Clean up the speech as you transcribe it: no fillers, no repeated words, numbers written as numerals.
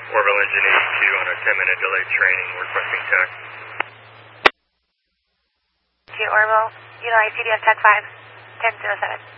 Orbital Engine 82 on a 10-minute delayed training, requesting tech. To Orbital, United CDF Tech 5, 1007.